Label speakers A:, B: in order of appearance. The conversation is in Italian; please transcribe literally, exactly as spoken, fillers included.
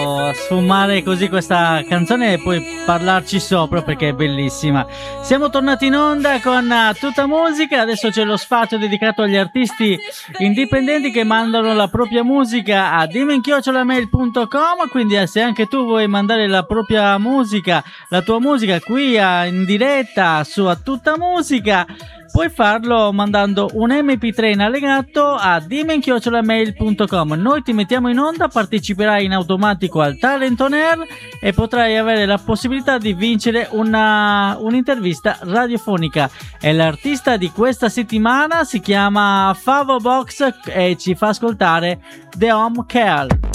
A: lasciato sfumare così questa canzone e puoi parlarci sopra perché è bellissima. Siamo tornati in onda con uh, tutta musica, adesso c'è lo spazio dedicato agli artisti indipendenti che mandano la propria musica a dimmi chiocciola mail punto com, quindi se anche tu vuoi mandare la propria musica, la tua musica qui uh, in diretta su A Tutta Musica, puoi farlo mandando un emme pi tre in allegato a dimmi chiocciola mail punto com. Noi ti mettiamo in onda, parteciperai in automatico al Talent on Air e potrai avere la possibilità di vincere una, un'intervista radiofonica. E l'artista di questa settimana si chiama Favo Box e ci fa ascoltare The Home Care.